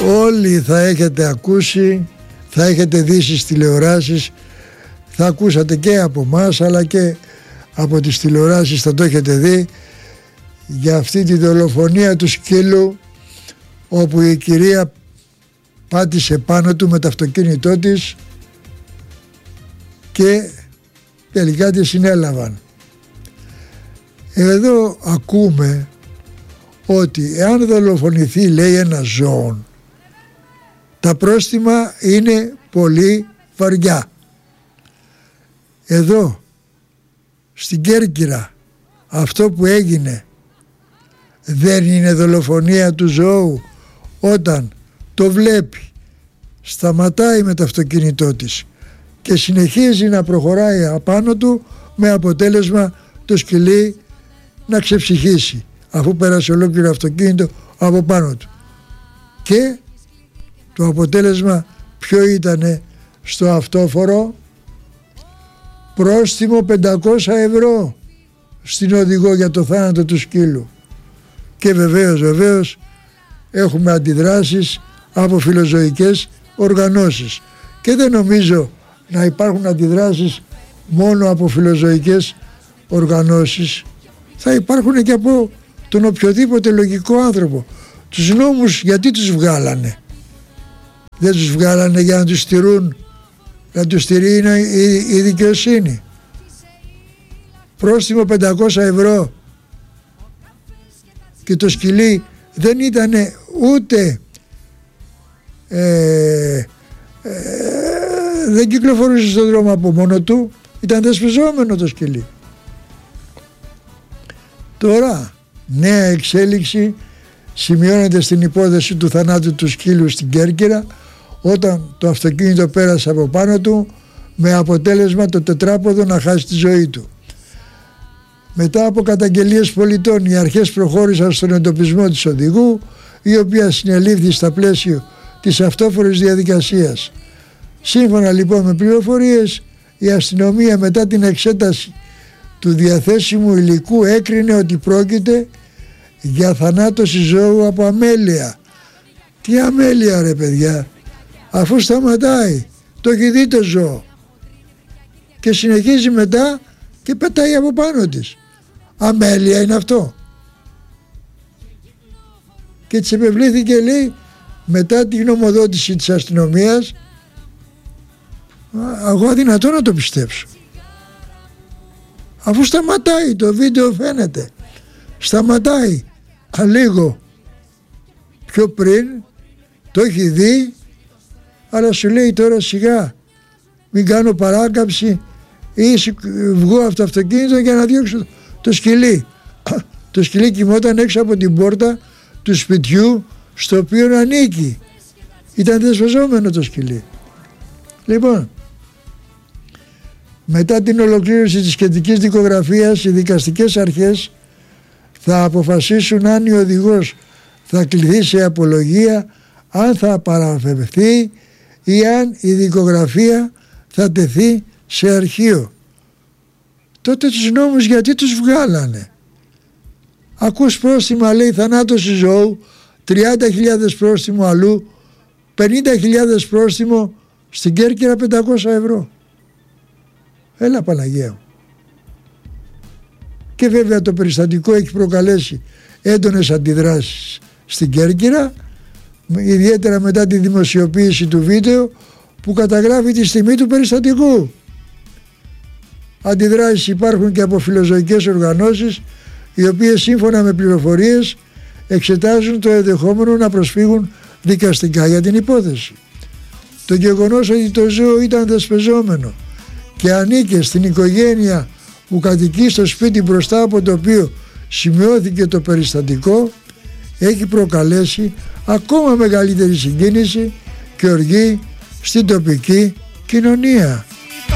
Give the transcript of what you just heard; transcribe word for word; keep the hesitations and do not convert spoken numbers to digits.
όλοι θα έχετε ακούσει, θα έχετε δει στις τηλεοράσεις, θα ακούσατε και από μας αλλά και από τις τηλεοράσεις θα το έχετε δει, για αυτή τη δολοφονία του σκύλου, όπου η κυρία πάτησε πάνω του με το αυτοκίνητό της και τελικά τη συνέλαβαν. Εδώ ακούμε ότι εάν δολοφονηθεί, λέει, ένα ζώο, τα πρόστιμα είναι πολύ βαριά. Εδώ στην Κέρκυρα αυτό που έγινε δεν είναι δολοφονία του ζώου, όταν το βλέπει, σταματάει με το αυτοκίνητό της και συνεχίζει να προχωράει απάνω του, με αποτέλεσμα το σκυλί να ξεψυχήσει αφού πέρασε ολόκληρο αυτοκίνητο από πάνω του. Και το αποτέλεσμα ποιο ήτανε στο αυτόφορο? Πρόστιμο πεντακόσια ευρώ στην οδηγό για το θάνατο του σκύλου. Και βεβαίως βεβαίως έχουμε αντιδράσεις από φιλοζωικές οργανώσεις, και δεν νομίζω να υπάρχουν αντιδράσεις μόνο από φιλοζωικές οργανώσεις, θα υπάρχουν και από τον οποιοδήποτε λογικό άνθρωπο. Τους νόμους γιατί τους βγάλανε? Δεν τους βγάλανε για να τους στηρούν, να τους στηρεί η, η δικαιοσύνη? Πρόστιμο πεντακόσια ευρώ, και το σκυλί δεν ήταν ούτε ε, ε, δεν κυκλοφορούσε στον δρόμο από μόνο του, ήταν δεσπιζόμενο το σκυλί. Τώρα νέα εξέλιξη σημειώνεται στην υπόθεση του θανάτου του σκύλου στην Κέρκυρα, όταν το αυτοκίνητο πέρασε από πάνω του με αποτέλεσμα το τετράποδο να χάσει τη ζωή του. Μετά από καταγγελίες πολιτών, οι αρχές προχώρησαν στον εντοπισμό της οδηγού, η οποία συνελήφθη στα πλαίσιο της αυτόφορης διαδικασίας. Σύμφωνα λοιπόν με πληροφορίες, η αστυνομία μετά την εξέταση του διαθέσιμου υλικού έκρινε ότι πρόκειται για θανάτωση ζώου από αμέλεια. Τι αμέλεια ρε παιδιά, αφού σταματάει, το έχει δει το ζώο και συνεχίζει μετά και πετάει από πάνω της. Αμέλεια είναι αυτό? Και της επευλήθηκε, λέει, μετά τη γνωμοδότηση της αστυνομίας. Εγώ αδυνατό να το πιστέψω, αφού σταματάει, το βίντεο φαίνεται, σταματάει α, λίγο πιο πριν, το έχει δει, αλλά σου λέει τώρα σιγά μην κάνω παράκαμψη ή βγω από το αυτοκίνητο για να διώξω το σκυλί. Το σκυλί κοιμόταν έξω από την πόρτα του σπιτιού στο οποίο ανήκει, ήταν δεσποζόμενο το σκυλί. Λοιπόν, μετά την ολοκλήρωση της σχετικής δικογραφίας, οι δικαστικές αρχές θα αποφασίσουν αν ο οδηγός θα κληθεί σε απολογία, αν θα παραπεμφθεί ή αν η δικογραφία θα τεθεί σε αρχείο. Τότε τους νόμους γιατί τους βγάλανε? Ακούς πρόστιμα, λέει, θανάτωση ζώου, τριάντα χιλιάδες πρόστιμο αλλού, πενήντα χιλιάδες πρόστιμο στην Κέρκυρα, πεντακόσια ευρώ. Έλα Παναγία μου. Και βέβαια το περιστατικό έχει προκαλέσει έντονες αντιδράσεις στην Κέρκυρα, ιδιαίτερα μετά τη δημοσιοποίηση του βίντεο που καταγράφει τη στιγμή του περιστατικού. Αντιδράσεις υπάρχουν και από φιλοζωικές οργανώσεις, οι οποίες σύμφωνα με πληροφορίες εξετάζουν το ενδεχόμενο να προσφύγουν δικαστικά για την υπόθεση. Το γεγονός ότι το ζώο ήταν δεσπεζόμενο και ανήκε στην οικογένεια που κατοικεί στο σπίτι μπροστά από το οποίο σημειώθηκε το περιστατικό έχει προκαλέσει ακόμα μεγαλύτερη συγκίνηση και οργή στην τοπική κοινωνία.